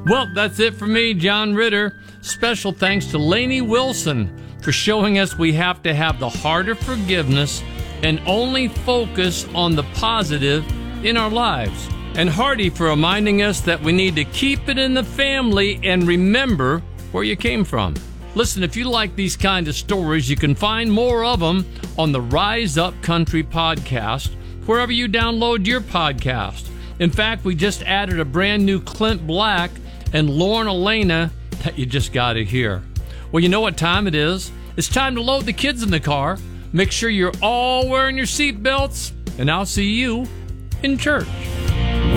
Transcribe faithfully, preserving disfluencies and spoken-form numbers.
Well, that's it for me, John Ritter. Special thanks to Lainey Wilson for showing us we have to have the heart of forgiveness and only focus on the positive in our lives. And Hardy for reminding us that we need to keep it in the family and remember where you came from. Listen, if you like these kind of stories, you can find more of them on the Rise Up Country podcast, wherever you download your podcast. In fact, we just added a brand new Clint Black and Lauren Elena that you just got to hear. Well, you know what time it is? It's time to load the kids in the car. Make sure you're all wearing your seatbelts, and I'll see you in church.